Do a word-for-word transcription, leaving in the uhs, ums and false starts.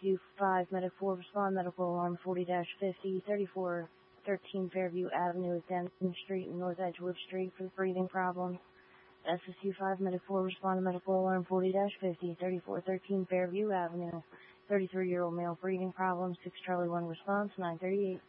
U five, Medic four, respond, medical alarm forty dash fifty, thirty-four thirteen Fairview Avenue is Denton Street and North Edgewood Street for breathing problems. S S U five, Medic four, respond to medical alarm forty dash fifty, thirty-four thirteen Fairview Avenue, thirty-three-year-old male breathing problems, six Charlie one response, nine thirty-eight.